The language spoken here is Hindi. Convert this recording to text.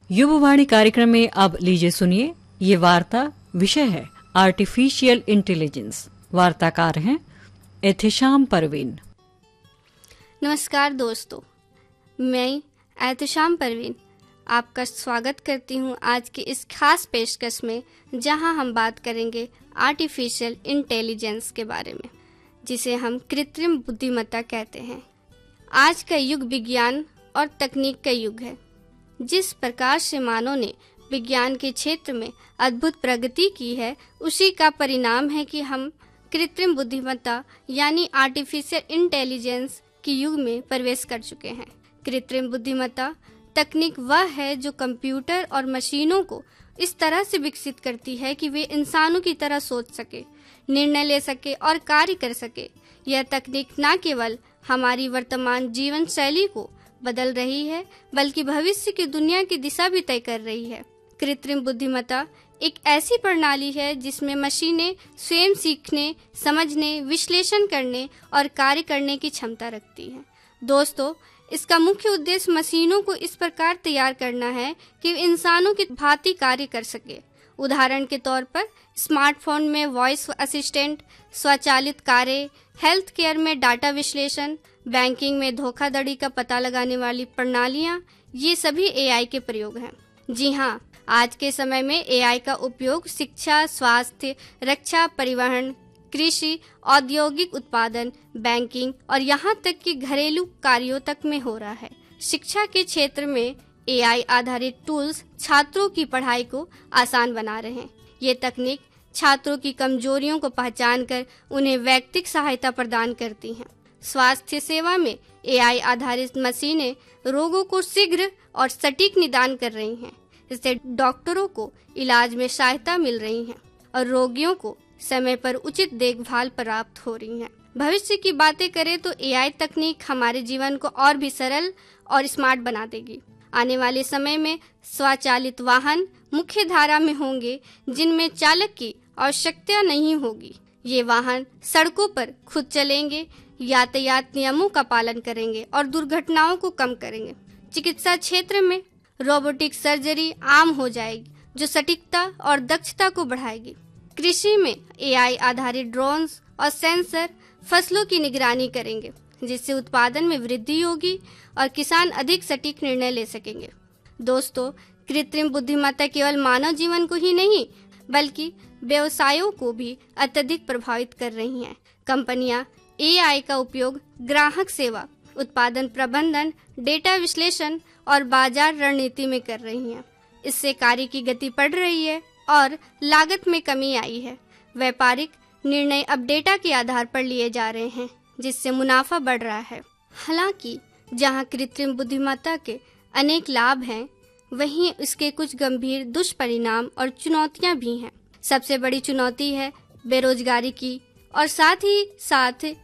युववाणी कार्यक्रम में अब लीजिए सुनिए ये वार्ता। विषय है आर्टिफिशियल इंटेलिजेंस। वार्ताकार हैं एहतेशाम परवीन। नमस्कार दोस्तों, मैं एहतेशाम परवीन आपका स्वागत करती हूं आज की इस खास पेशकश में, जहां हम बात करेंगे आर्टिफिशियल इंटेलिजेंस के बारे में, जिसे हम कृत्रिम बुद्धिमत्ता कहते हैं। आज का युग विज्ञान और तकनीक का युग है। जिस प्रकार से मानव ने विज्ञान के क्षेत्र में अद्भुत प्रगति की है, उसी का परिणाम है कि हम कृत्रिम बुद्धिमत्ता यानी आर्टिफिशियल इंटेलिजेंस के युग में प्रवेश कर चुके हैं। कृत्रिम बुद्धिमत्ता तकनीक वह है जो कंप्यूटर और मशीनों को इस तरह से विकसित करती है कि वे इंसानों की तरह सोच सके, निर्णय ले सके और कार्य कर सके। यह तकनीक न केवल हमारी वर्तमान जीवन शैली को बदल रही है, बल्कि भविष्य की दुनिया की दिशा भी तय कर रही है। कृत्रिम बुद्धिमत्ता एक ऐसी प्रणाली है जिसमें मशीनें स्वयं सीखने, समझने, विश्लेषण करने और कार्य करने की क्षमता रखती हैं। दोस्तों, इसका मुख्य उद्देश्य मशीनों को इस प्रकार तैयार करना है कि वे इंसानों की भांति कार्य कर सके। उदाहरण के तौर पर स्मार्टफोन में वॉइस असिस्टेंट, स्वचालित कारें, हेल्थ केयर में डाटा विश्लेषण, बैंकिंग में धोखाधड़ी का पता लगाने वाली प्रणालियां, ये सभी एआई के प्रयोग हैं। जी हाँ, आज के समय में एआई का उपयोग शिक्षा, स्वास्थ्य, रक्षा, परिवहन, कृषि, औद्योगिक उत्पादन, बैंकिंग और यहाँ तक कि घरेलू कार्यों तक में हो रहा है। शिक्षा के क्षेत्र में एआई आधारित टूल्स छात्रों की पढ़ाई को आसान बना रहे हैं। ये तकनीक छात्रों की कमजोरियों को पहचान कर उन्हें व्यक्तिगत सहायता प्रदान करती हैं। स्वास्थ्य सेवा में एआई आधारित मशीनें रोगों को शीघ्र और सटीक निदान कर रही हैं। इससे डॉक्टरों को इलाज में सहायता मिल रही है और रोगियों को समय पर उचित देखभाल प्राप्त हो रही है। भविष्य की बातें करें तो एआई तकनीक हमारे जीवन को और भी सरल और स्मार्ट बना देगी। आने वाले समय में स्वचालित वाहन मुख्य धारा में होंगे, जिनमें चालक की आवश्यकता नहीं होगी। ये वाहन सड़कों पर खुद चलेंगे, यातायात नियमों का पालन करेंगे और दुर्घटनाओं को कम करेंगे। चिकित्सा क्षेत्र में रोबोटिक सर्जरी आम हो जाएगी, जो सटीकता और दक्षता को बढ़ाएगी। कृषि में एआई आधारित ड्रोन्स और सेंसर फसलों की निगरानी करेंगे, जिससे उत्पादन में वृद्धि होगी और किसान अधिक सटीक निर्णय ले सकेंगे। दोस्तों, कृत्रिम बुद्धिमत्ता केवल मानव जीवन को ही नहीं, बल्कि व्यवसायों को भी अत्यधिक प्रभावित कर रही हैं। कंपनियां एआई का उपयोग ग्राहक सेवा, उत्पादन प्रबंधन, डेटा विश्लेषण और बाजार रणनीति में कर रही हैं। इससे कार्य की गति बढ़ रही है और लागत में कमी आई है। व्यापारिक निर्णय अब डेटा के आधार पर लिए जा रहे हैं, जिससे मुनाफा बढ़ रहा है। हालांकि जहां कृत्रिम बुद्धिमत्ता के अनेक लाभ हैं, वहीं इसके कुछ गंभीर दुष्परिणाम और चुनौतियां भी हैं। सबसे बड़ी चुनौती है बेरोजगारी की और साथ ही साथ